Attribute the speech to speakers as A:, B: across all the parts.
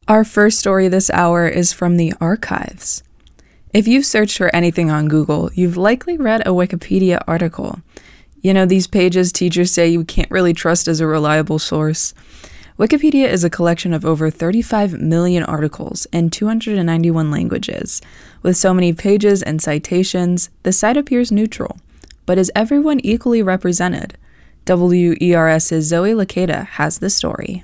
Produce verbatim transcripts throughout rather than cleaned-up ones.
A: Our first story this hour is from the archives. If you've searched for anything on Google, you've likely read a Wikipedia article. You know, these pages teachers say you can't really trust as a reliable source. Wikipedia is a collection of over thirty-five million articles in two hundred ninety-one languages. With so many pages and citations, the site appears neutral. But is everyone equally represented? W E R S's Zoe Lakeda has the story.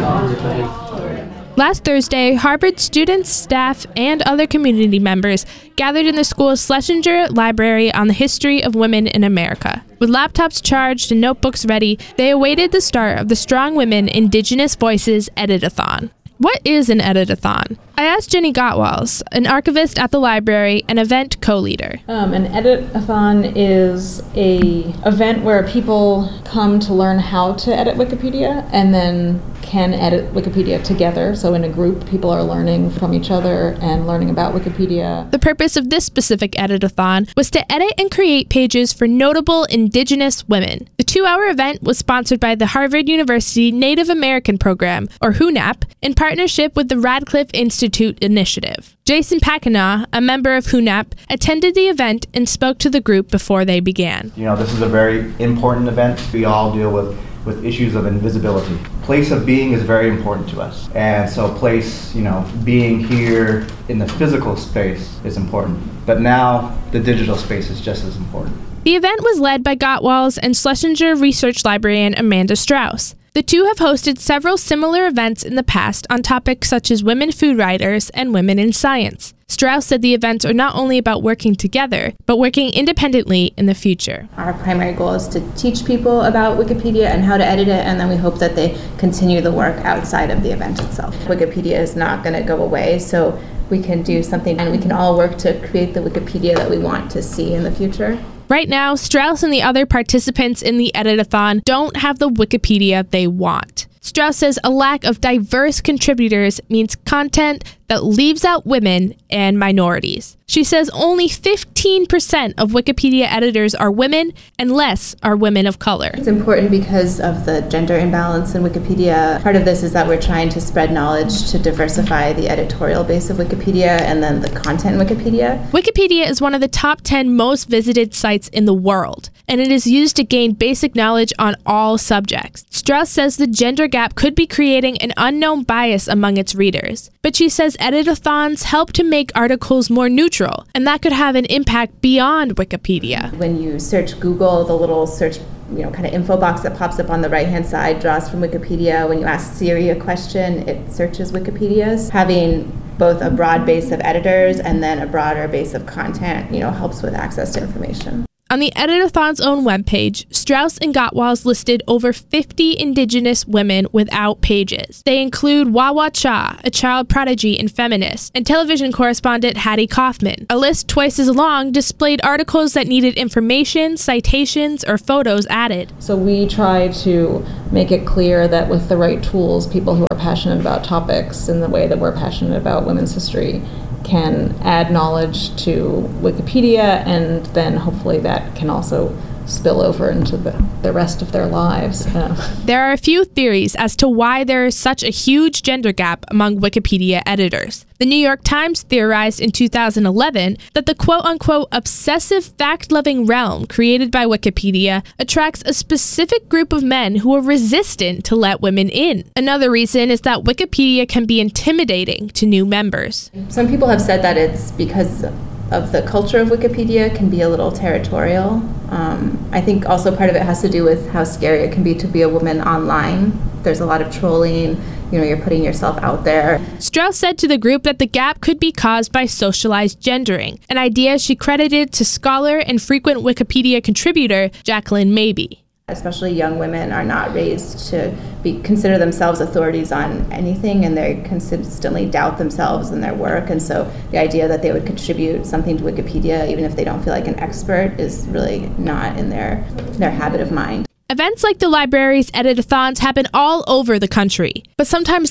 B: Last Thursday, Harvard students, staff, and other community members gathered in the school's Schlesinger Library on the history of women in America. With laptops charged and notebooks ready, they awaited the start of the Strong Women Indigenous Voices Edit-a-thon. What is an edit-a-thon? I asked Jenny Gottwals, an archivist at the library and event co-leader.
C: Um, an edit-a-thon is a event where people come to learn how to edit Wikipedia and then can edit Wikipedia together. So in a group, people are learning from each other and learning about Wikipedia.
B: The purpose of this specific edit-a-thon was to edit and create pages for notable Indigenous women. The two-hour event was sponsored by the Harvard University Native American Program, or HUNAP, in partnership with the Radcliffe Institute Initiative. Jason Pakana, a member of HUNAP, attended the event and spoke to the group before they began.
D: You know, this is a very important event. We all deal with, with issues of invisibility. Place of being is very important to us. And so place, you know, being here in the physical space is important. But now the digital space is just as important.
B: The event was led by Gottwals and Schlesinger research librarian Amanda Strauss. The two have hosted several similar events in the past on topics such as women food writers and women in science. Strauss said the events are not only about working together, but working independently in the future.
E: Our primary goal is to teach people about Wikipedia and how to edit it, and then we hope that they continue the work outside of the event itself. Wikipedia is not going to go away, so we can do something and we can all work to create the Wikipedia that we want to see in the future.
B: Right now, Strauss and the other participants in the edit-a-thon don't have the Wikipedia they want. Strauss says a lack of diverse contributors means content that leaves out women and minorities. She says only fifteen percent of Wikipedia editors are women and less are women of color.
E: It's important because of the gender imbalance in Wikipedia. Part of this is that we're trying to spread knowledge to diversify the editorial base of Wikipedia and then the content in Wikipedia.
B: Wikipedia is one of the top ten most visited sites in the world, and it is used to gain basic knowledge on all subjects. Strauss says the gender gap could be creating an unknown bias among its readers, but she says edit-a-thons help to make articles more neutral, and that could have an impact beyond Wikipedia.
E: When you search Google, the little search, you know, kind of info box that pops up on the right-hand side draws from Wikipedia. When you ask Siri a question, it searches Wikipedia's. Having both a broad base of editors and then a broader base of content, you know, helps with access to information.
B: On the Edit-a-thon's own webpage, Strauss and Gottwals listed over fifty Indigenous women without pages. They include Wawa Cha, a child prodigy and feminist, and television correspondent Hattie Kaufman. A list twice as long displayed articles that needed information, citations, or photos added.
C: So we try to make it clear that with the right tools, people who are passionate about topics in the way that we're passionate about women's history can add knowledge to Wikipedia, and then hopefully that can also spill over into the, the rest of their lives. Uh.
B: There are a few theories as to why there is such a huge gender gap among Wikipedia editors. The New York Times theorized in two thousand eleven that the quote-unquote obsessive fact-loving realm created by Wikipedia attracts a specific group of men who are resistant to let women in. Another reason is that Wikipedia can be intimidating to new members.
E: Some people have said that it's because of the culture of Wikipedia can be a little territorial. Um, I think also part of it has to do with how scary it can be to be a woman online. There's a lot of trolling, you know, you're putting yourself out there.
B: Strauss said to the group that the gap could be caused by socialized gendering, an idea she credited to scholar and frequent Wikipedia contributor Jacqueline Mabey.
E: Especially young women are not raised to be consider themselves authorities on anything, and they consistently doubt themselves and their work. And so the idea that they would contribute something to Wikipedia, even if they don't feel like an expert, is really not in their their habit of mind.
B: Events like the library's edit-a-thons happen all over the country, but sometimes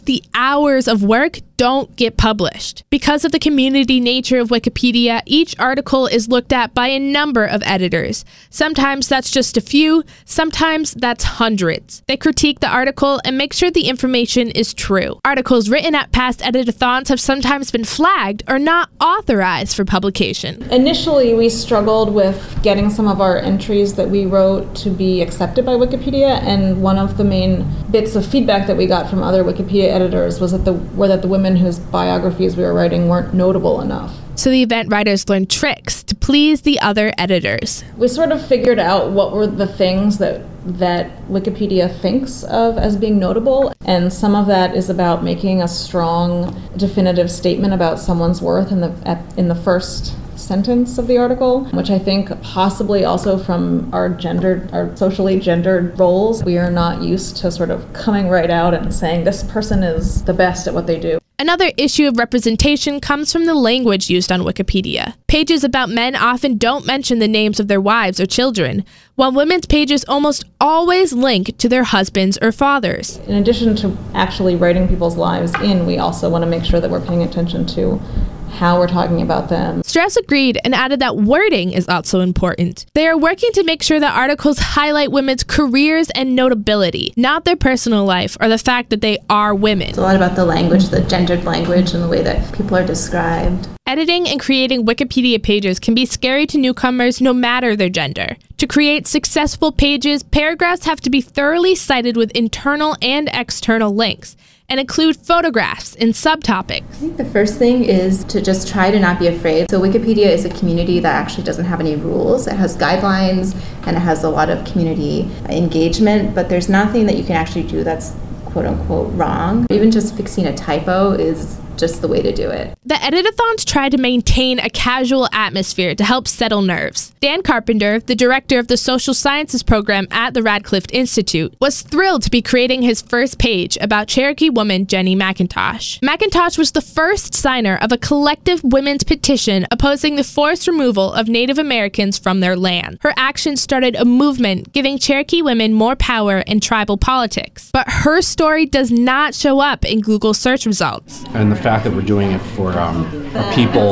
B: the hours of work don't get published. Because of the community nature of Wikipedia, each article is looked at by a number of editors. Sometimes that's just a few, sometimes that's hundreds. They critique the article and make sure the information is true. Articles written at past editathons have sometimes been flagged or not authorized for publication.
C: Initially, we struggled with getting some of our entries that we wrote to be accepted by Wikipedia, and one of the main bits of feedback that we got from other Wikipedia editors was that the were that the women whose biographies we were writing weren't notable enough.
B: So the event writers learned tricks to please the other editors.
C: We sort of figured out what were the things that that Wikipedia thinks of as being notable, and some of that is about making a strong, definitive statement about someone's worth in the at, in the first sentence of the article, which I think possibly also from our gendered, our socially gendered roles, we are not used to sort of coming right out and saying this person is the best at what they do.
B: Another issue of representation comes from the language used on Wikipedia. Pages about men often don't mention the names of their wives or children, while women's pages almost always link to their husbands or fathers.
C: In addition to actually writing people's lives in, we also want to make sure that we're paying attention to how we're talking about them.
B: Strauss agreed and added that wording is also important. They are working to make sure that articles highlight women's careers and notability, not their personal life or the fact that they are women.
E: It's a lot about the language, the gendered language, and the way that people are described.
B: Editing and creating Wikipedia pages can be scary to newcomers no matter their gender. To create successful pages, paragraphs have to be thoroughly cited with internal and external links, and include photographs and subtopics.
E: I think the first thing is to just try to not be afraid. So Wikipedia is a community that actually doesn't have any rules. It has guidelines and it has a lot of community engagement, but there's nothing that you can actually do that's quote unquote wrong. Even just fixing a typo is just the way to do it.
B: The editathons try to maintain a casual atmosphere to help settle nerves. Dan Carpenter, the director of the social sciences program at the Radcliffe Institute, was thrilled to be creating his first page about Cherokee woman Jenny McIntosh. McIntosh was the first signer of a collective women's petition opposing the forced removal of Native Americans from their land. Her actions started a movement giving Cherokee women more power in tribal politics. But her story does not show up in Google search results.
F: And the fact that we're doing it for um, a people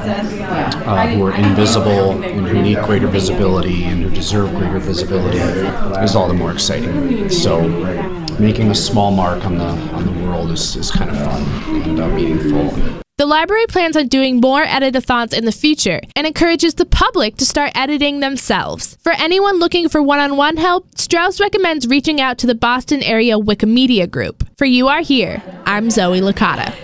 F: uh, who are invisible and who need greater visibility and who deserve greater visibility is all the more exciting. So making a small mark on the on the world is, is kind of fun and uh, meaningful.
B: The library plans on doing more editathons in the future and encourages the public to start editing themselves. For anyone looking for one-on-one help, Strauss recommends reaching out to the Boston area Wikimedia group. For You Are Here, I'm Zoe Licata.